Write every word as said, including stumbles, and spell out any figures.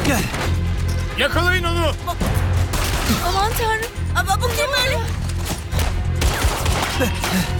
Yakalayın onu. Aman tanrım. Ama bu kim böyle?